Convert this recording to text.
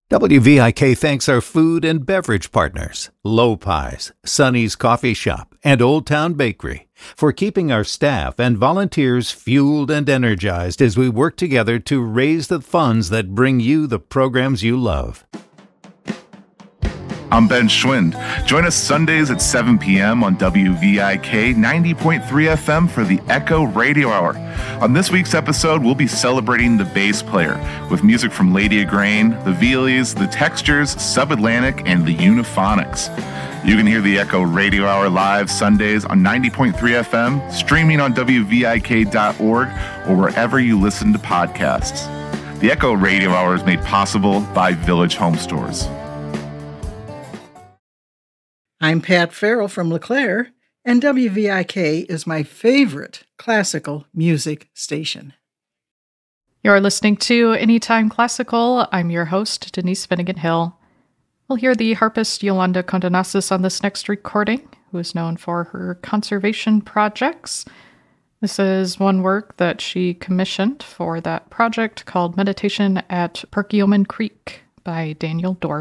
WVIK thanks our food and beverage partners, Low Pies, Sonny's Coffee Shop, and Old Town Bakery, for keeping our staff and volunteers fueled and energized as we work together to raise the funds that bring you the programs you love. I'm Ben Schwind. Join us Sundays at 7 p.m. on WVIK 90.3 FM for the Echo Radio Hour. On this week's episode, we'll be celebrating the bass player with music from Lady Agrane, the Vealies, the Textures, Subatlantic, and the Euphonics. You can hear the Echo Radio Hour live Sundays on 90.3 FM, streaming on WVIK.org, or wherever you listen to podcasts. The Echo Radio Hour is made possible by Village Home Stores. I'm Pat Farrell from LeClaire, and WVIK is my favorite classical music station. You're listening to Anytime Classical. I'm your host, Denise Finnegan Hill. We'll hear the harpist Yolanda Condonasis on this next recording, who is known for her conservation projects. This is one work that she commissioned for that project called Meditation at Perkiomen Creek by Daniel Dorff.